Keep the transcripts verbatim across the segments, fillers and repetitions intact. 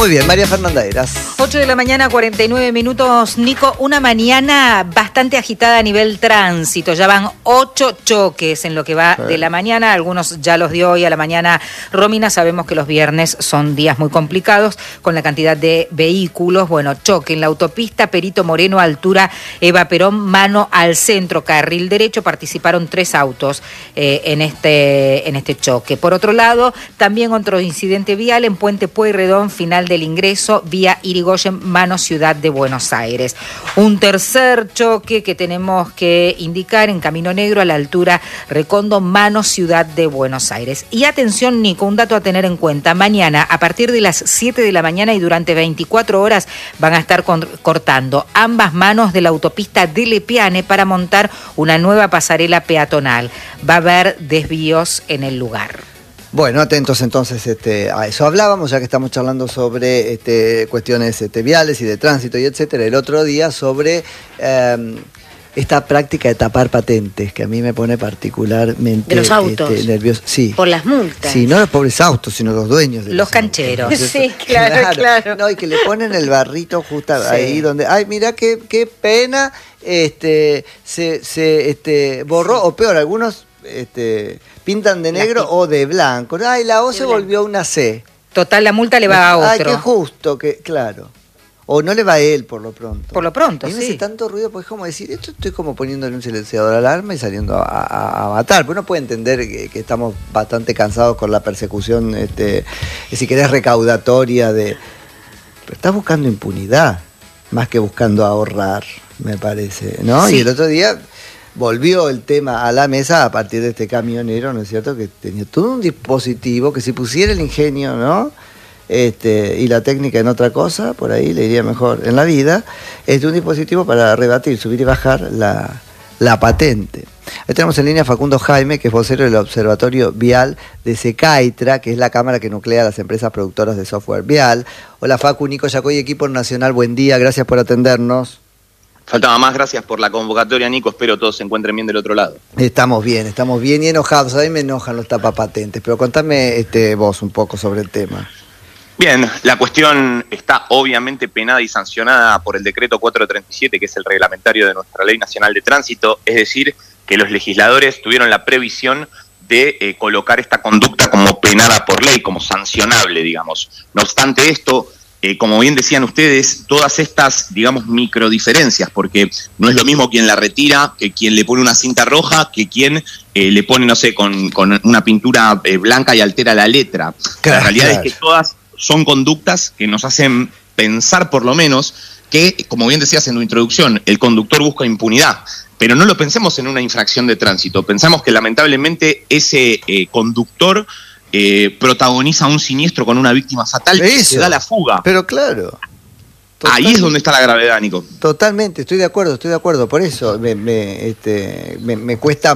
Muy bien, María Fernanda Heras. ocho de la mañana, cuarenta y nueve minutos. Nico, una mañana bastante agitada a nivel tránsito. Ya van ocho choques en lo que va sí. de la mañana. Algunos ya los dio hoy a la mañana Romina. Sabemos que los viernes son días muy complicados con la cantidad de vehículos. Bueno, choque en la autopista Perito Moreno, altura Eva Perón, mano al centro, carril derecho. Participaron tres autos eh, en, este, en este choque. Por otro lado, también otro incidente vial en Puente Pueyrredón, final del ingreso, vía Irigoyen, mano Ciudad de Buenos Aires. Un tercer choque que tenemos que indicar en Camino Negro a la altura Recondo, mano Ciudad de Buenos Aires. Y atención, Nico, un dato a tener en cuenta. Mañana, a partir de las siete de la mañana y durante veinticuatro horas, van a estar con, cortando ambas manos de la autopista de Lepiane para montar una nueva pasarela peatonal. Va a haber desvíos en el lugar. Bueno, atentos entonces este, a eso. Hablábamos, ya que estamos charlando sobre este, cuestiones este, viales y de tránsito y etcétera, el otro día sobre eh, esta práctica de tapar patentes, que a mí me pone particularmente de los autos. Este, nervioso. Sí. Por las multas. Sí, no los pobres autos, sino los dueños de los, los cancheros. Autos. Sí, claro, claro, claro. No, y que le ponen el barrito justo sí. ahí donde, ay, mira qué, qué pena, este, se, se este, borró, o peor, algunos este, pintan de negro o de blanco. Ay, la O se volvió una C. Total, la multa le va a otro. Ay, qué justo, que claro. O no le va a él, por lo pronto. Por lo pronto, sí. Y me hace tanto ruido, porque es como decir, esto estoy como poniéndole un silenciador al alarma y saliendo a, a, a matar. Pero uno puede entender que, que estamos bastante cansados con la persecución, este, si querés, recaudatoria de... Pero estás buscando impunidad, más que buscando ahorrar, me parece, ¿no? Sí. Y el otro día volvió el tema a la mesa a partir de este camionero, ¿no es cierto?, que tenía todo un dispositivo que si pusiera el ingenio, ¿no?, este, y la técnica en otra cosa, por ahí le iría mejor en la vida, es un dispositivo para rebatir, subir y bajar la, la patente. Ahí tenemos en línea a Facundo Jaime, que es vocero del Observatorio Vial de SECAITRA, que es la cámara que nuclea a las empresas productoras de software vial. Hola Facu, Nico Yacoy, equipo nacional, buen día, gracias por atendernos. Faltaba más, gracias por la convocatoria, Nico. Espero todos se encuentren bien del otro lado. Estamos bien, estamos bien y enojados. A mí me enojan los tapapatentes, pero contame este, vos un poco sobre el tema. Bien, la cuestión está obviamente penada y sancionada por el decreto cuatrocientos treinta y siete, que es el reglamentario de nuestra Ley Nacional de Tránsito, es decir, que los legisladores tuvieron la previsión de eh, colocar esta conducta como penada por ley, como sancionable, digamos. No obstante esto, Eh, como bien decían ustedes, todas estas, digamos, microdiferencias, porque no es lo mismo quien la retira que quien le pone una cinta roja, que quien eh, le pone, no sé, con, con una pintura eh, blanca y altera la letra. Claro, la realidad claro. es que todas son conductas que nos hacen pensar, por lo menos, que, como bien decías en tu introducción, el conductor busca impunidad. Pero no lo pensemos en una infracción de tránsito, pensamos que lamentablemente ese eh, conductor Eh, protagoniza un siniestro con una víctima fatal y se da la fuga. Pero claro. Total, ahí es donde está la gravedad, Nico. Totalmente, estoy de acuerdo, estoy de acuerdo. Por eso me, me, este, me, me cuesta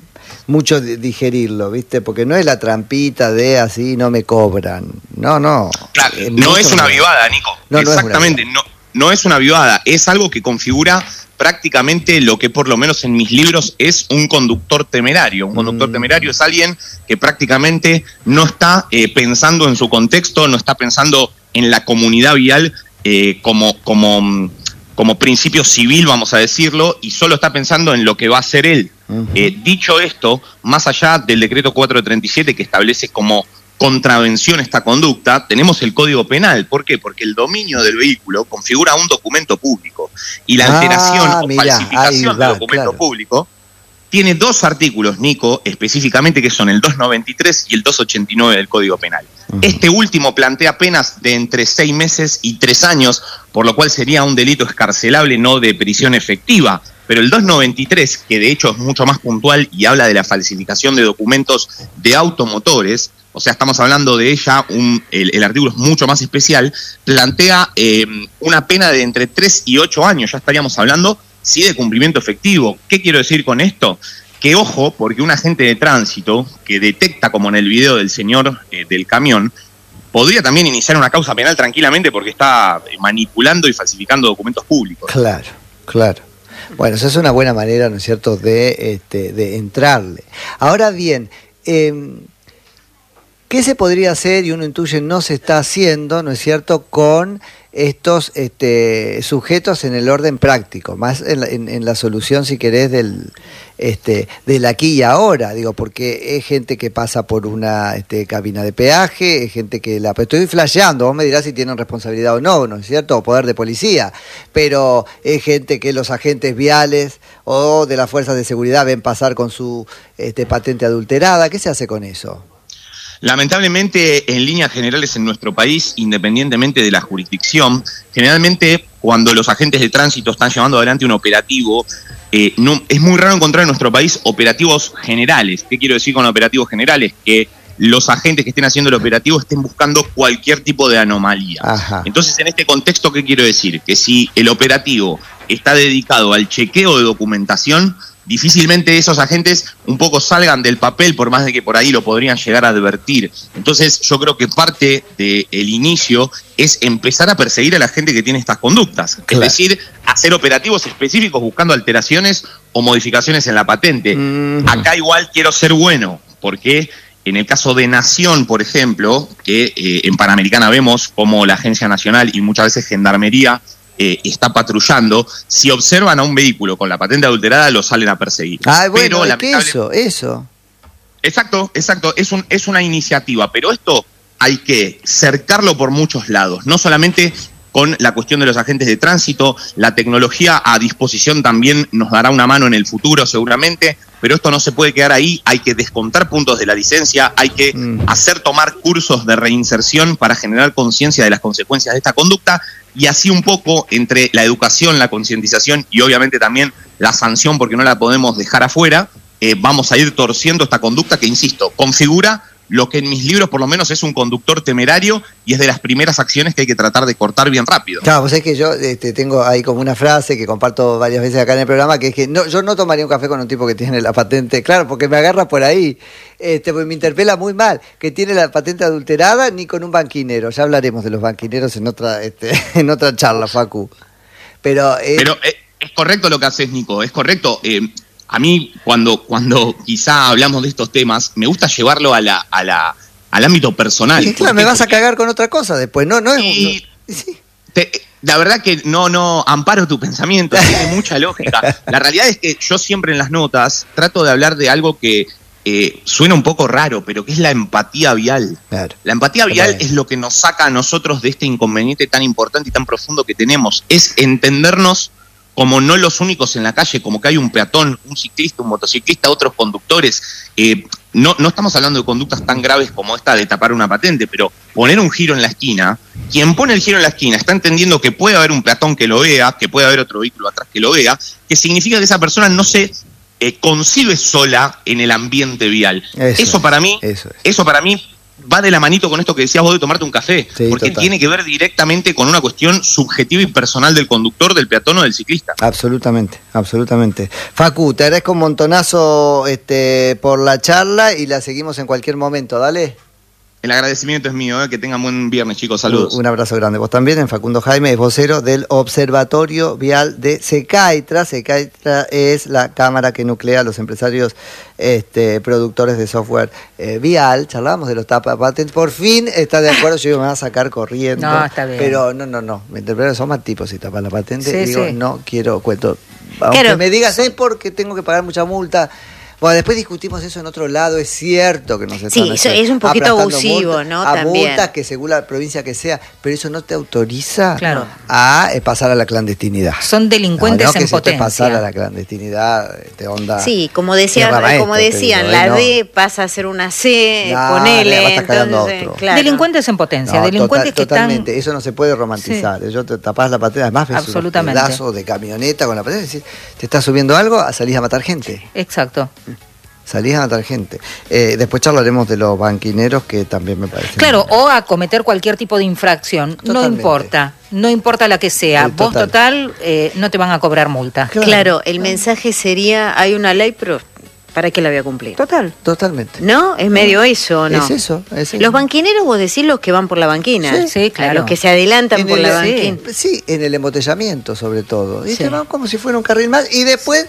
mucho digerirlo, ¿viste? Porque no es la trampita de así no me cobran. No, no. Claro, es no es una avivada, Nico. No, Exactamente, no es, no, no es una avivada. Es algo que configura prácticamente lo que por lo menos en mis libros es un conductor temerario. Un conductor mm. temerario es alguien que prácticamente no está eh, pensando en su contexto, no está pensando en la comunidad vial eh, como, como, como principio civil, vamos a decirlo, y solo está pensando en lo que va a hacer él. Uh-huh. Eh, dicho esto, más allá del decreto cuatrocientos treinta y siete que establece como contravención esta conducta, tenemos el Código Penal. ¿Por qué? Porque el dominio del vehículo configura un documento público y la alteración ah, o mirá, falsificación del documento claro. público tiene dos artículos, Nico, específicamente, que son el doscientos noventa y tres y el doscientos ochenta y nueve del Código Penal. Uh-huh. Este último plantea penas de entre seis meses y tres años, por lo cual sería un delito escarcelable, no de prisión efectiva. Pero el doscientos noventa y tres, que de hecho es mucho más puntual y habla de la falsificación de documentos de automotores, o sea, estamos hablando de ella, un, el, el artículo es mucho más especial, plantea eh, una pena de entre tres y ocho años, ya estaríamos hablando, sí, de cumplimiento efectivo. ¿Qué quiero decir con esto? Que ojo, porque un agente de tránsito que detecta, como en el video del señor eh, del camión, podría también iniciar una causa penal tranquilamente porque está manipulando y falsificando documentos públicos. Claro, claro. Bueno, esa es una buena manera, ¿no es cierto?, de, este, de entrarle. Ahora bien, eh, ¿Qué se podría hacer, y uno intuye no se está haciendo, ¿no es cierto?, con estos este, sujetos en el orden práctico, más en la, en, en la solución, si querés, del, este, del aquí y ahora, digo, porque es gente que pasa por una este, cabina de peaje, es gente que la... Pero estoy flasheando, vos me dirás si tienen responsabilidad o no, ¿no es cierto?, o poder de policía, pero es gente que los agentes viales o de las fuerzas de seguridad ven pasar con su este, patente adulterada. ¿Qué se hace con eso? Lamentablemente, en líneas generales en nuestro país, independientemente de la jurisdicción, generalmente cuando los agentes de tránsito están llevando adelante un operativo, eh, no, es muy raro encontrar en nuestro país operativos generales. ¿Qué quiero decir con operativos generales? Que los agentes que estén haciendo el operativo estén buscando cualquier tipo de anomalía. Ajá. Entonces, en este contexto, ¿qué quiero decir? Que si el operativo está dedicado al chequeo de documentación, difícilmente esos agentes un poco salgan del papel, por más de que por ahí lo podrían llegar a advertir. Entonces yo creo que parte del inicio es empezar a perseguir a la gente que tiene estas conductas. Claro. Es decir, hacer operativos específicos buscando alteraciones o modificaciones en la patente. Mm. Acá igual quiero ser bueno, porque en el caso de Nación, por ejemplo, que eh, en Panamericana vemos como la Agencia Nacional y muchas veces Gendarmería Eh, está patrullando, si observan a un vehículo con la patente adulterada, lo salen a perseguir. Ah, bueno, pero, es lamentable... que eso, eso. Exacto, exacto, es, un, es una iniciativa, pero esto hay que cercarlo por muchos lados, no solamente con la cuestión de los agentes de tránsito, la tecnología a disposición también nos dará una mano en el futuro seguramente, pero esto no se puede quedar ahí, hay que descontar puntos de la licencia, hay que mm. hacer tomar cursos de reinserción para generar conciencia de las consecuencias de esta conducta, y así un poco entre la educación, la concientización y obviamente también la sanción, porque no la podemos dejar afuera, eh, vamos a ir torciendo esta conducta que, insisto, configura lo que en mis libros por lo menos es un conductor temerario y es de las primeras acciones que hay que tratar de cortar bien rápido. Claro, pues es que yo este, tengo ahí como una frase que comparto varias veces acá en el programa, que es que no, yo no tomaría un café con un tipo que tiene la patente, claro, porque me agarra por ahí, este, pues me interpela muy mal, que tiene la patente adulterada, ni con un banquinero. Ya hablaremos de los banquineros en otra, este, en otra charla, Facu. Pero, eh... Pero eh, es correcto lo que haces, Nico, es correcto. Eh, A mí, cuando, cuando quizá hablamos de estos temas, me gusta llevarlo a la, a la, al ámbito personal. Sí, claro, me vas a cagar con otra cosa después, ¿no? no, es, y, no sí. te, la verdad que no, no amparo tu pensamiento, tiene mucha lógica. La realidad es que yo siempre en las notas trato de hablar de algo que eh, suena un poco raro, pero que es la empatía vial. Claro. La empatía vial es lo que nos saca a nosotros de este inconveniente tan importante y tan profundo que tenemos. Es entendernos como no los únicos en la calle, como que hay un peatón, un ciclista, un motociclista, otros conductores. Eh, no, no estamos hablando de conductas tan graves como esta de tapar una patente, pero poner un giro en la esquina, quien pone el giro en la esquina está entendiendo que puede haber un peatón que lo vea, que puede haber otro vehículo atrás que lo vea, que significa que esa persona no se eh, concibe sola en el ambiente vial. Eso, eso para mí, eso, es. eso para mí va de la manito con esto que decías vos de tomarte un café, sí, porque total. Tiene que ver directamente con una cuestión subjetiva y personal del conductor, del peatón o del ciclista. Absolutamente, absolutamente. Facu, te agradezco un montonazo este, por la charla y la seguimos en cualquier momento, dale. El agradecimiento es mío, ¿eh? Que tengan buen viernes, chicos, saludos. Un, un abrazo grande. Vos también, en Facundo Jaime, es vocero del Observatorio Vial de SECAITRA. SECAITRA es la cámara que nuclea a los empresarios este, productores de software eh, vial. Charlábamos de los tapa patentes. Por fin está de acuerdo, yo digo, me va a sacar corriendo. No, está bien. Pero no, no, no. Me interpretan, son más tipos si tapan la patente. Sí, digo, sí. No quiero cuento. Aunque claro. me digas, es porque tengo que pagar mucha multa. Bueno, después discutimos eso en otro lado, es cierto que nos están sí, eso es un poquito abusivo, multa, ¿no? A También. multas que según la provincia que sea, pero eso no te autoriza claro. a eh, pasar a la clandestinidad. Son delincuentes no, no en que potencia. pasar a la clandestinidad, te onda. Sí, como decían, como maestro, decían, la no. D pasa a ser una C, no, ponele, entonces, claro. Delincuentes en potencia, no, delincuentes total, que totalmente, están... eso no se puede romantizar. Sí. Yo te tapás la patente, además ves un pedazo de camioneta con la patente, decís, te estás subiendo algo, salís a matar gente. Exacto. Salís a matar gente. Eh, después charlaremos de los banquineros, que también me parece. Claro, o a cometer cualquier tipo de infracción. Totalmente. No importa, no importa la que sea. Sí, total. Vos total eh, no te van a cobrar multa. Claro, claro el claro. mensaje sería, hay una ley, pero ¿para qué la voy a cumplir? Total. Totalmente. ¿No? Es medio eso, ¿no? Es eso, es eso. Los banquineros, vos decís los que van por la banquina. Sí, sí claro. Los que se adelantan en por el, la banquina. Sí, sí, en el embotellamiento sobre todo. Y sí. te van como si fuera un carril más y después...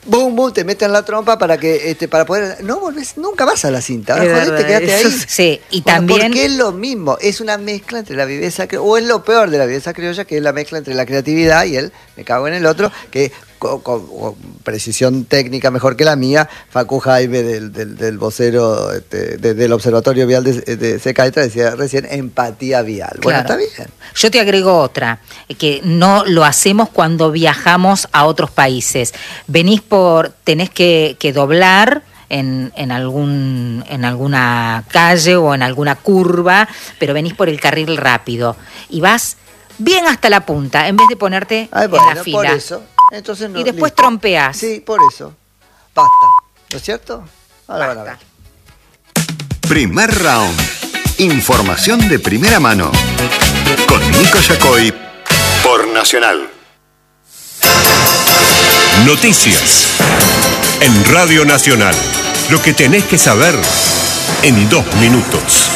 boom, boom, te meten la trompa para que este, para poder. No volvés, nunca vas a la cinta. Ahora jodete, quedate ahí. Sí, y bueno, también. Porque es lo mismo, es una mezcla entre la viveza criolla, o es lo peor de la viveza criolla, que es la mezcla entre la creatividad y el me cago en el otro, que con, con, con precisión técnica mejor que la mía, Facu Jaime del, del, del vocero este, de, del Observatorio Vial de, de Secaitra decía recién empatía vial. Bueno, Claro. está bien. Yo te agrego otra, que no lo hacemos cuando viajamos a otros países. Venís por, tenés que, que doblar en, en algún en alguna calle o en alguna curva, pero venís por el carril rápido y vas bien hasta la punta, en vez de ponerte Ay, bueno, en la fila. por eso. Entonces no, y después listo. trompeás. Sí, por eso. Basta. ¿No es cierto? Ahora Basta. van a ver. Primer round. Información de primera mano. Con Nico Yacoy por Nacional. Noticias. En Radio Nacional. Lo que tenés que saber en dos minutos.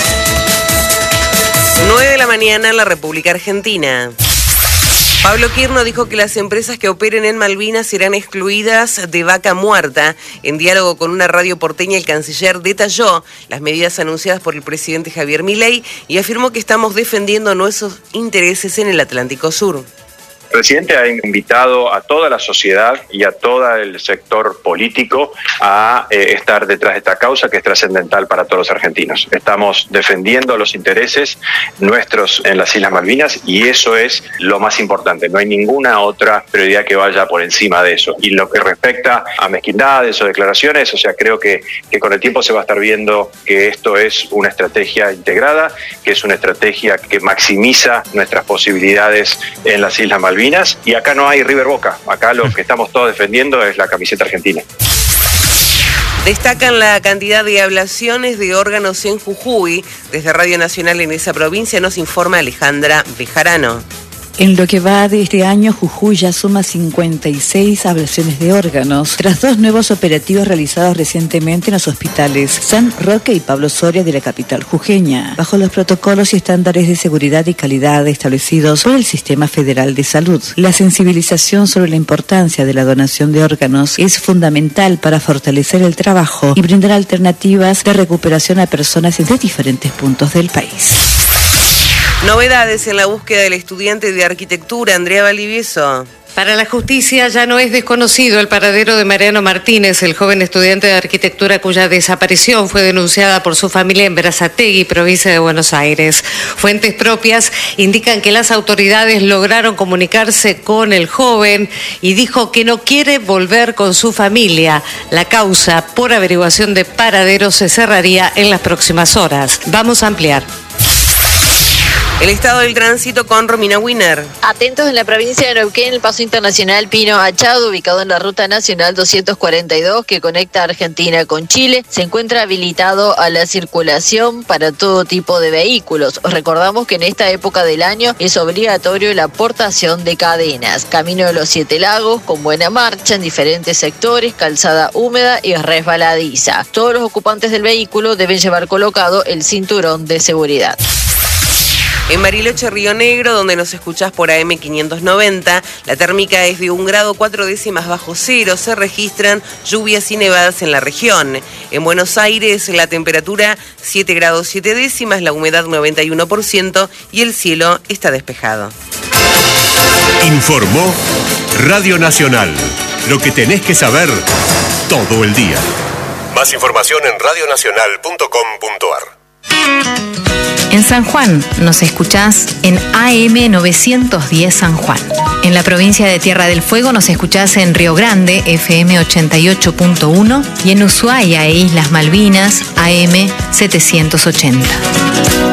nueve de la mañana en la República Argentina. Pablo Quirno dijo que las empresas que operen en Malvinas serán excluidas de vaca muerta. En diálogo con una radio porteña, el canciller detalló las medidas anunciadas por el presidente Javier Milei y afirmó que estamos defendiendo nuestros intereses en el Atlántico Sur. El presidente ha invitado a toda la sociedad y a todo el sector político a eh, estar detrás de esta causa que es trascendental para todos los argentinos. Estamos defendiendo los intereses nuestros en las Islas Malvinas y eso es lo más importante. No hay ninguna otra prioridad que vaya por encima de eso. Y lo que respecta a mezquindades o declaraciones, o sea, creo que, que con el tiempo se va a estar viendo que esto es una estrategia integrada, que es una estrategia que maximiza nuestras posibilidades en las Islas Malvinas. Y acá no hay River Boca, acá lo que estamos todos defendiendo es la camiseta argentina. Destacan la cantidad de ablaciones de órganos en Jujuy. Desde Radio Nacional en esa provincia nos informa Alejandra Bejarano. En lo que va de este año, Jujuy ya suma cincuenta y seis ablaciones de órganos, tras dos nuevos operativos realizados recientemente en los hospitales San Roque y Pablo Soria de la capital jujeña, bajo los protocolos y estándares de seguridad y calidad establecidos por el Sistema Federal de Salud. La sensibilización sobre la importancia de la donación de órganos es fundamental para fortalecer el trabajo y brindar alternativas de recuperación a personas de diferentes puntos del país. Novedades en la búsqueda del estudiante de arquitectura, Andrea Valdivieso. Para la justicia ya no es desconocido el paradero de Mariano Martínez, el joven estudiante de arquitectura cuya desaparición fue denunciada por su familia en Berazategui, provincia de Buenos Aires. Fuentes propias indican que las autoridades lograron comunicarse con el joven y dijo que no quiere volver con su familia. La causa por averiguación de paradero se cerraría en las próximas horas. Vamos a ampliar. El estado del tránsito con Romina Wiener. Atentos en la provincia de Neuquén, el paso internacional Pino Achado, ubicado en la ruta nacional doscientos cuarenta y dos que conecta Argentina con Chile, se encuentra habilitado a la circulación para todo tipo de vehículos. Recordamos que en esta época del año es obligatorio la portación de cadenas. Camino de los Siete Lagos con buena marcha en diferentes sectores, calzada húmeda y resbaladiza. Todos los ocupantes del vehículo deben llevar colocado el cinturón de seguridad. En Bariloche, Río Negro, donde nos escuchás por A M quinientos noventa, la térmica es de un grado cuatro décimas bajo cero. Se registran lluvias y nevadas en la región. En Buenos Aires, la temperatura siete grados siete décimas, la humedad noventa y uno por ciento y el cielo está despejado. Informó Radio Nacional. Lo que tenés que saber todo el día. Más información en radio nacional punto com punto a r. En San Juan nos escuchás en A M novecientos diez San Juan. En la provincia de Tierra del Fuego nos escuchás en Río Grande, F M ochenta y ocho punto uno, y en Ushuaia e Islas Malvinas, A M setecientos ochenta.